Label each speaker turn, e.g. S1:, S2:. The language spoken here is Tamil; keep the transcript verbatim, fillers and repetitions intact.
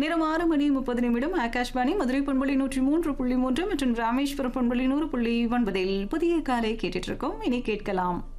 S1: நேரம் ஆறு மணி முப்பது நிமிடம். ஆகாஷ்வாணி மதுரை பண்பொழி நூற்றி மூன்று புள்ளி மூன்று மற்றும் ராமேஸ்வரம் பண்பொழி நூறு புள்ளி ஒன்பதில் புதிய காலை கேட்டுட்டு இருக்கோம். இனி கேட்கலாம்